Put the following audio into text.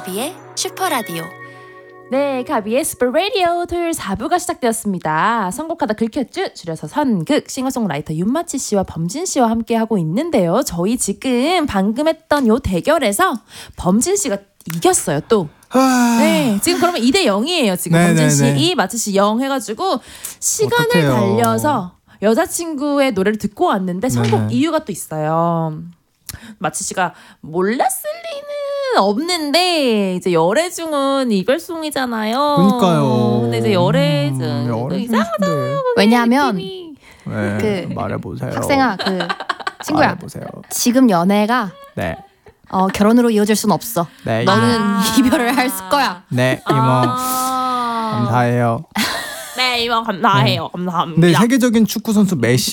가비의 슈퍼라디오. 네, 가비의 슈퍼라디오 토요일 4부가 시작되었습니다. 선곡하다 긁혔쥬, 줄여서 선극, 싱어송라이터 윤마치 씨와 범진 씨와 함께하고 있는데요. 저희 지금 방금 했던 요 대결에서 범진 씨가 이겼어요, 또. 네, 지금 그러면 2대 0이에요. 지금 범진 씨 2, 마치 씨 0 해가지고 시간을 어떡해요. 달려서 여자친구의 노래를 듣고 왔는데 선곡 네네. 이유가 또 있어요. 마치 씨가 몰랐을 리는 없는데 이제 열애중은 이별송이잖아요. 그러니까요. 근데 이제 열애중 또 이상하잖아요. 왜냐하면 네, 그 말해보세요. 학생아, 그 친구야, 말해보세요. 지금 연애가 네, 결혼으로 이어질 순 없어. 네, 너는 이별을 할 거야. 네 이모 감사해요. 네, 이모 감사해요. 감사합니다. 근데 세계적인 축구 선수 메시